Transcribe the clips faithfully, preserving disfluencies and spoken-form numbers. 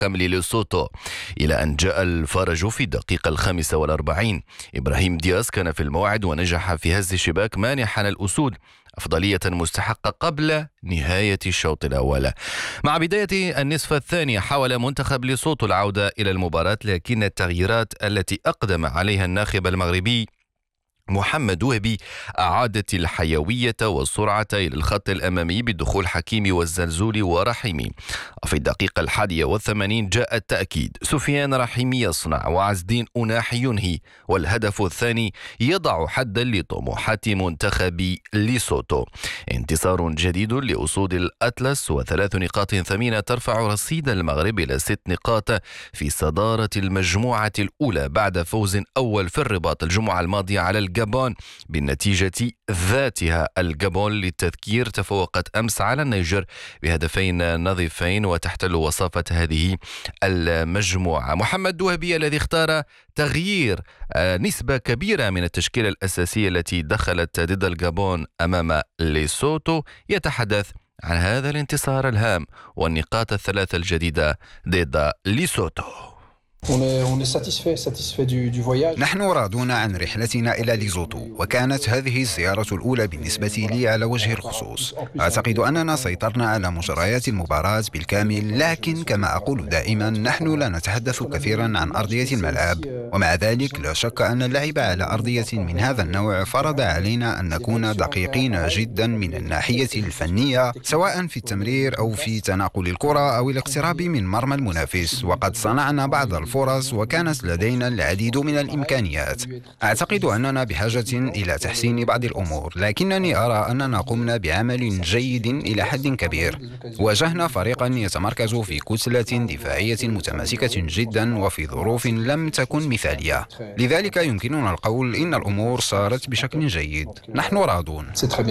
المحكم لليسوتو، إلى أن جاء الفارج في الدقيقة الخامسة والأربعين. إبراهيم دياز كان في الموعد ونجح في هز الشباك مانحا الأسود أفضلية مستحقة قبل نهاية الشوط الأول. مع بداية النصف الثاني حاول منتخب ليسوتو العودة إلى المباراة، لكن التغييرات التي أقدم عليها الناخب المغربي محمد وهبي أعادت الحيوية والسرعة إلى الخط الأمامي بدخول حكيمي والزلزولي ورحيمي. وفي الدقيقة الحادية والثمانين جاء التأكيد، سفيان رحيمي يصنع وعز الدين أناحي ينهي، والهدف الثاني يضع حدا لطموحات منتخب ليسوتو. انتصار جديد لأسود الأطلس وثلاث نقاط ثمينة ترفع رصيد المغرب إلى ست نقاط في صدارة المجموعة الأولى بعد فوز أول في الرباط الجمعة الماضية على الجابون بالنتيجة ذاتها. الجابون للتذكير تفوقت أمس على النيجر بهدفين نظيفين وتحتل وصافة هذه المجموعة. محمد وهبي الذي اختار تغيير نسبة كبيرة من التشكيلة الأساسية التي دخلت ضد الجابون أمام ليسوتو يتحدث عن هذا الانتصار الهام والنقاط الثلاثة الجديدة ضد ليسوتو. نحن راضون عن رحلتنا إلى ليسوتو، وكانت هذه الزيارة الأولى بالنسبة لي على وجه الخصوص. أعتقد أننا سيطرنا على مجريات المباراة بالكامل، لكن كما أقول دائما نحن لا نتحدث كثيرا عن أرضية الملعب، ومع ذلك لا شك أن اللعب على أرضية من هذا النوع فرض علينا أن نكون دقيقين جدا من الناحية الفنية، سواء في التمرير أو في تناقل الكرة أو الاقتراب من مرمى المنافس، وقد صنعنا بعض الفرص وكانت لدينا العديد من الإمكانيات. أعتقد أننا بحاجة إلى تحسين بعض الأمور، لكنني أرى أننا قمنا بعمل جيد إلى حد كبير. واجهنا فريقا يتمركز في كتلة دفاعية متماسكة جدا وفي ظروف لم تكن مثالية، لذلك يمكننا القول إن الأمور صارت بشكل جيد. نحن راضون.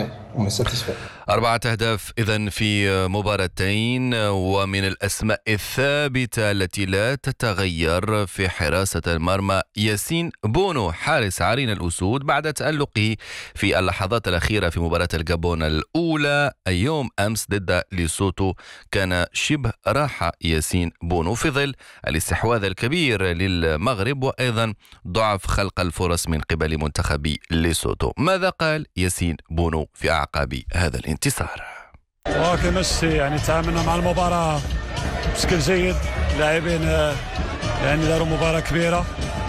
أربعة أهداف إذن في مباراتين، ومن الأسماء الثابتة التي لا تتغير في حراسة المرمى ياسين بونو حارس عرين الأسود بعد تألقه في اللحظات الأخيرة في مباراة الجابون الأولى يوم أمس ضد ليسوتو. كان شبه راحة ياسين بونو في ظل الاستحواذ الكبير للمغرب وأيضا ضعف خلق الفرص من قبل منتخب ليسوتو. ماذا قال ياسين بونو في أعقاب هذا الانتصار؟ وكمش يعني تعاملنا مع المباراة بشكل جيد، لاعبين يعني داروا مباراة كبيرة،